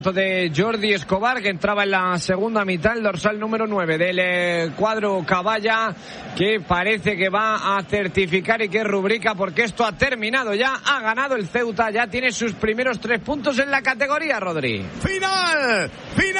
De Jordi Escobar, que entraba en la segunda mitad, el dorsal número 9 del cuadro Caballa, que parece que va a certificar y que rubrica, porque esto ha terminado ya, ha ganado el Ceuta, ya tiene sus primeros 3 puntos en la categoría, Rodri. Final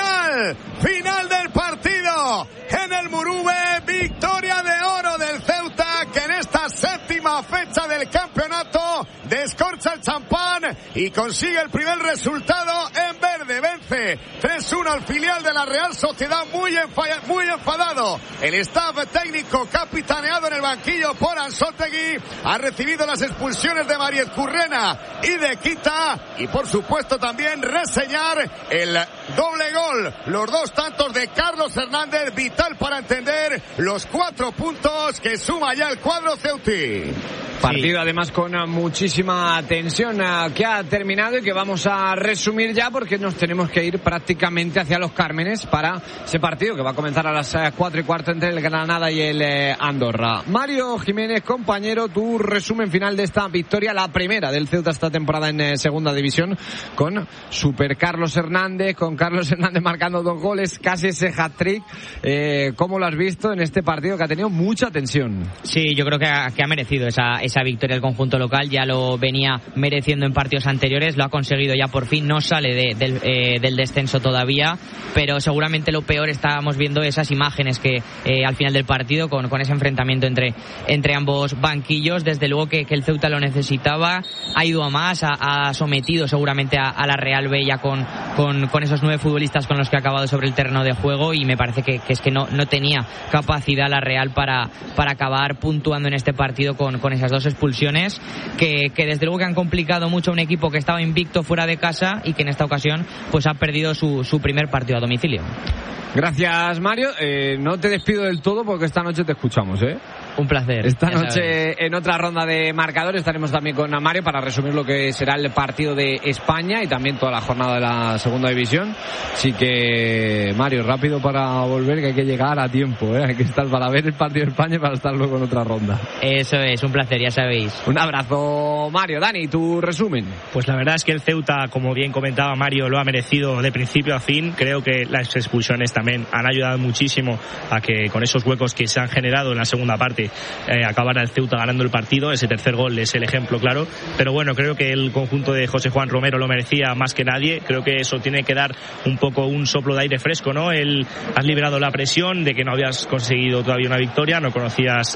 del partido en el Murube, victoria de oro del Ceuta, que en esta séptima fecha del campeonato descorcha el champán y consigue el primer resultado en verde. Vence 3-1 al filial de la Real Sociedad, muy enfadado. El staff técnico, capitaneado en el banquillo por Ansótegui, ha recibido las expulsiones de Mariez Currena y de Quita, y por supuesto también reseñar el doble gol, los 2 tantos de Carlos Hernández, vital para entender los 4 puntos que suma ya el cuadro ceutí. Partido además con muchísima tensión, que ha terminado y que vamos a resumir ya, porque nos tenemos que ir prácticamente hacia Los Cármenes para ese partido que va a comenzar a las 4:15 entre el Granada y el Andorra. Mario Jiménez, compañero, tu resumen final de esta victoria, la primera del Ceuta esta temporada en segunda división, con Super Carlos Hernández, marcando 2 goles, casi ese hat-trick. ¿Cómo lo has visto en este partido que ha tenido mucha tensión? Sí, yo creo que ha merecido esa victoria el conjunto local, ya lo venía mereciendo en partidos anteriores, lo ha conseguido ya por fin, no sale del descenso todavía, pero seguramente lo peor estábamos viendo esas imágenes que al final del partido, con ese enfrentamiento entre ambos banquillos. Desde luego que el Ceuta lo necesitaba, ha ido a más, ha sometido seguramente a la Real B ya con esos 9 futbolistas con los que ha acabado sobre el terreno de juego, y me parece que es que no tenía capacidad la Real para acabar puntuando en este partido con esas 2 expulsiones que desde luego que han complicado mucho a un equipo que estaba invicto fuera de casa y que en esta ocasión pues ha perdido su primer partido a domicilio. Gracias, Mario. No te despido del todo porque esta noche te escuchamos, ¿eh? Un placer. Esta noche en otra ronda de marcadores estaremos también con Mario para resumir lo que será el partido de España y también toda la jornada de la segunda división. Así que, Mario, rápido para volver, que hay que llegar a tiempo, ¿eh? Hay que estar para ver el partido de España y para estar luego en otra ronda. Eso es, un placer, ya sabéis. Un abrazo, Mario. Dani, tu resumen. Pues la verdad es que el Ceuta, como bien comentaba Mario, lo ha merecido de principio a fin. Creo que las expulsiones también han ayudado muchísimo a que con esos huecos que se han generado en la segunda parte acabara el Ceuta ganando el partido. Ese tercer gol es el ejemplo claro, pero bueno, creo que el conjunto de José Juan Romero lo merecía más que nadie. Creo que eso tiene que dar un poco un soplo de aire fresco, ¿no? Has liberado la presión de que no habías conseguido todavía una victoria, no conocías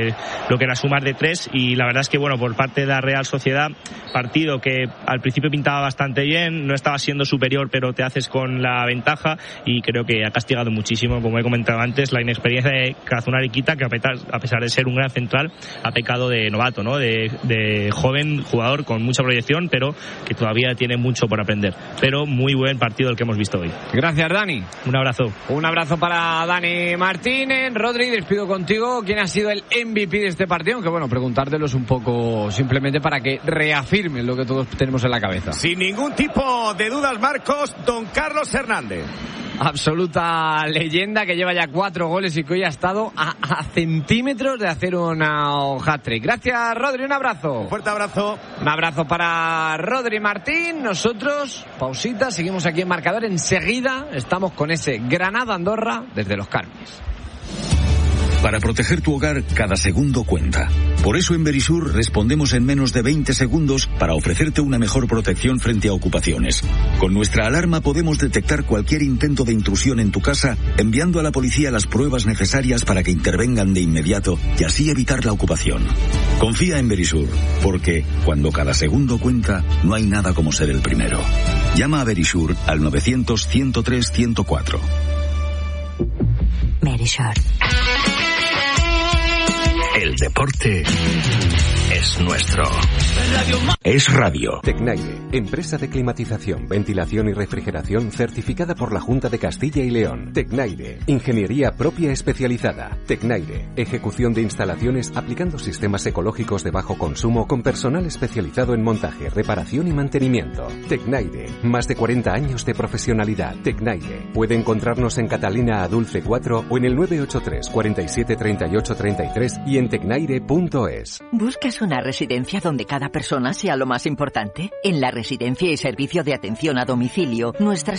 lo que era sumar de 3, y la verdad es que bueno, por parte de la Real Sociedad, partido que al principio pintaba bastante bien, no estaba siendo superior, pero te haces con la ventaja, y creo que ha castigado muchísimo, como he comentado antes, la inexperiencia de Kazunari Kita, que a pesar de ser un gran central, ha pecado de novato, ¿no? De joven jugador con mucha proyección, pero que todavía tiene mucho por aprender. Pero muy buen partido el que hemos visto hoy. Gracias, Dani. Un abrazo. Un abrazo para Dani Martínez. Rodri, despido contigo. ¿Quién ha sido el MVP de este partido? Aunque bueno, preguntártelos un poco simplemente para que reafirmen lo que todos tenemos en la cabeza. Sin ningún tipo de dudas, Marcos, don Carlos Hernández. Absoluta leyenda, que lleva ya 4 goles y que hoy ha estado a centímetros de hacer una hat-trick. Gracias, Rodri, un abrazo. Un fuerte abrazo. Un abrazo para Rodri Martín. Nosotros, pausita, seguimos aquí en Marcador. Enseguida estamos con ese Granada-Andorra desde Los Cármenes. Para proteger tu hogar, cada segundo cuenta. Por eso en Verisur respondemos en menos de 20 segundos para ofrecerte una mejor protección frente a ocupaciones. Con nuestra alarma podemos detectar cualquier intento de intrusión en tu casa, enviando a la policía las pruebas necesarias para que intervengan de inmediato y así evitar la ocupación. Confía en Verisur, porque cuando cada segundo cuenta, no hay nada como ser el primero. Llama a Verisur al 900-103-104. Verisur. El deporte es nuestro. Es radio. Tecnaire, empresa de climatización, ventilación y refrigeración certificada por la Junta de Castilla y León. Tecnaire, ingeniería propia especializada. Tecnaire, ejecución de instalaciones aplicando sistemas ecológicos de bajo consumo con personal especializado en montaje, reparación y mantenimiento. Tecnaire, más de 40 años de profesionalidad. Tecnaire, puede encontrarnos en Catalina Adulce 4 o en el 983 47 38 33 y en tecnaire.es. ¿Buscas una residencia donde cada persona sea lo más importante? En la Residencia y Servicio de Atención a Domicilio, nuestras